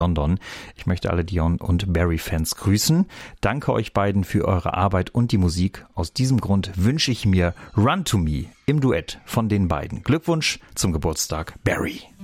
London. Ich möchte alle Dion und Barry-Fans grüßen. Danke euch beiden für eure Arbeit und die Musik. Aus diesem Grund wünsche ich mir Run to Me im Duett von den beiden. Glückwunsch zum Geburtstag, Barry.